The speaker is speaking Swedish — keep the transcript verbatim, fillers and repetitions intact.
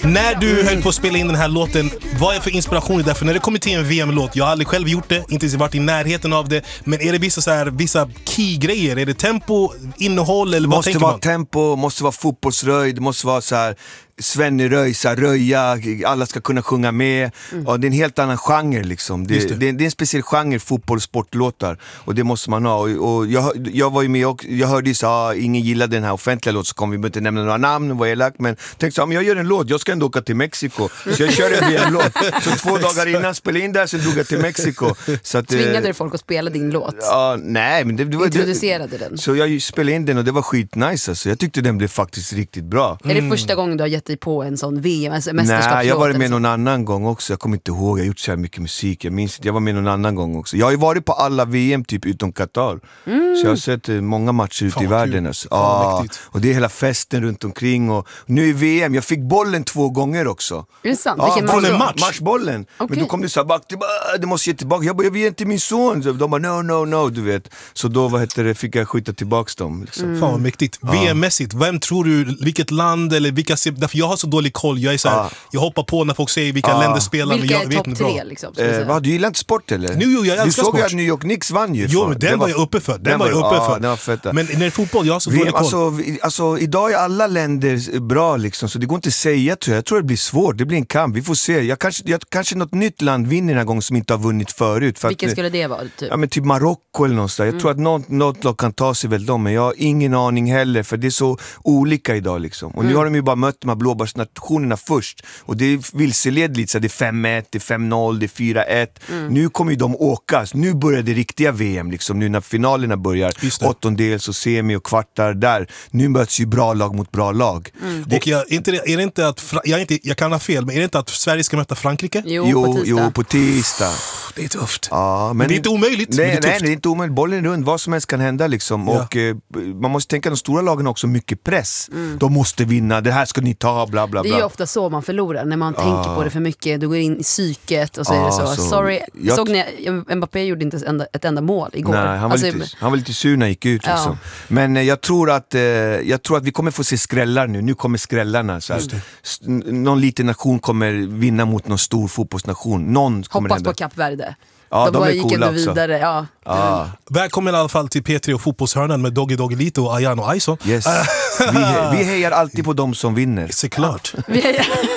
När du höll på att spela in den här låten, vad är för inspiration är det? För när det kommer till en V M-låt, jag har aldrig själv gjort det, inte ens varit i närheten av det, men är det vissa, så här, vissa key-grejer? Är det tempo, innehåll eller vad måste tänker vara man? tempo, måste vara fotbollsröj, det måste vara så här Svenneröj, så här, röja, alla ska kunna sjunga med. Mm. Och det är en helt annan genre liksom. Det, det. Det, det är en speciell genre, fotboll- och sportlåtar. Och det måste man ha. Och, och jag, jag var ju med och jag hörde ju så ah, ingen gillade den här offentliga låten, så kom vi inte nämna några namn, vad elakt, men tänkte så ah, men jag gör en låt, jag ska ändå åka till Mexiko. Så jag körde en låt. Så två dagar innan spelade in där, så drog jag till Mexiko. Så att, tvingade du folk att spela din låt? Ja, nej, men det, det var, introducerade det, den. Så jag spelade in den och det var skitnice alltså. Jag tyckte den blev faktiskt riktigt bra. Mm. Är det första gången du har gett dig på en sån V M, alltså mästerskapslåt? Nej, jag var med någon annan gång också. Jag kommer inte ihåg, jag har gjort så här mycket musik. Jag minns inte, jag var med någon annan gång också. Jag har ju varit på alla V M typ utom Qatar. Mm. Så jag har sett många matcher ute i världen alltså. Ja, och det är hela festen runt omkring. Och nu är V M, jag fick bollen två gånger också. Är det sant? Ja, vilken bollen, match? matchbollen. Okay. Men då kom det så här bak till, det måste ge tillbaka. Jag bara, jag vill inte min son. Så de bara, no, no, no, du vet. Så då vad heter det, fick jag skjuta tillbaka dem. Liksom. Mm. Fan vad mäktigt. Ja. V M-mässigt, vem tror du, vilket land eller vilka, därför jag har så dålig koll. Jag är så här, ja. jag hoppar på när folk säger vilka ja. länder spelar. Vilka men jag är topp tre liksom? Eh, vad, du gillar inte sport eller? Nu, jo, jag du såg sport. att New York Knicks vann ju. Jo, men den var, var jag uppe för. Den, den var jag uppe ja, för. Den var fett. Men när det är fotboll, jag har så dålig koll. Alltså, vi, alltså, idag är alla länder bra liksom, så det går inte att säga, tror jag. Jag tror det blir svårt, det blir en kamp. Vi får se. Jag kanske, jag, kanske något nytt land vinner den här gången som inte har vunnit förut. För vilken att, skulle det vara? Typ? Ja, men typ Marocko eller någonstans. Jag mm. tror att något, något lag kan ta sig väl dem, men jag har ingen aning heller, för det är så olika idag liksom. Och mm. nu har de ju bara mött de här blåbärsnationerna först. Och det är vilseled lite, så det är fem ett, det är fem noll, det är fyra ett. Mm. Nu kommer ju de åkas. Nu börjar det riktiga V M liksom. Nu när finalerna börjar, åttondels och semi och kvartar där. Nu möts ju bra lag mot bra lag. Mm. Det, och jag, inte, är det inte att, jag, inte, jag kan ha fel, men är det inte att Sverige ska möta Frankrike? Jo, jo, på tisdag. Jo, på tisdag. Det är tufft. Ja, men, men det är inte omöjligt. Nej, men det är nej, det är inte omöjligt. Bollen är rund, vad som helst kan hända liksom. Ja. Och eh, man måste tänka att de stora lagen har också mycket press. Mm. De måste vinna, det här ska ni ta, bla bla bla. Det är ju ofta så man förlorar, när man ah. tänker på det för mycket. Du går in i psyket och så ah, är det så. så. Sorry, jag såg ni, Mbappé gjorde inte ett enda, ett enda mål igår. Nej, han var, alltså, lite, han var lite sur när han gick ut liksom. Ja. Men eh, jag, tror att, eh, jag tror att vi kommer få se skrällar nu. Nu kommer skrällarna. Så här. Någon liten nation kommer vinna mot någon stor fotbollsnation. Någon kommer hoppas hända. på Kap Verde. Ja, de, de var är gick coola ändå vidare. Ja. Ah. Välkommen i alla fall till P tre och fotbollshörnan med Doggy Doggelito och Ayan och Aison. Yes. vi, he- vi hejar alltid på dem som vinner. Såklart. Vi hejar